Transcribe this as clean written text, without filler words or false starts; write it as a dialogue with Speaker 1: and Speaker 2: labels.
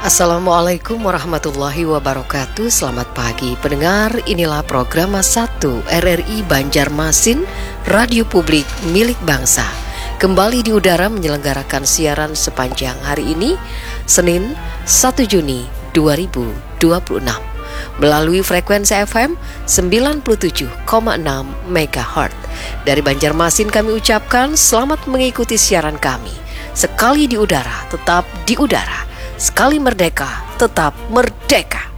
Speaker 1: Assalamualaikum warahmatullahi wabarakatuh. Selamat pagi pendengar, inilah program 1 RRI Banjarmasin, radio publik milik bangsa. Kembali di udara menyelenggarakan siaran sepanjang hari ini, Senin 1 Juni 2026 melalui frekuensi FM 97,6 MHz. Dari Banjarmasin kami ucapkan selamat mengikuti siaran kami. Sekali di udara, tetap di udara. Sekali merdeka, tetap merdeka.